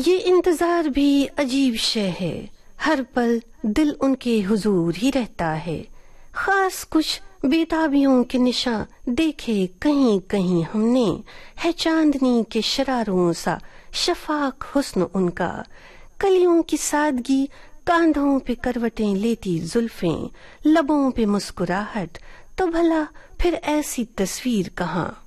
ये इंतजार भी अजीब शय है, हर पल दिल उनके हुजूर ही रहता है। खास कुछ बेताबियों के निशान देखे कहीं कहीं हमने, है चांदनी के शरारों सा शफाक हुस्न उनका। कलियों की सादगी, कांधों पे करवटें लेती जुल्फें, लबों पे मुस्कुराहट, तो भला फिर ऐसी तस्वीर कहाँ।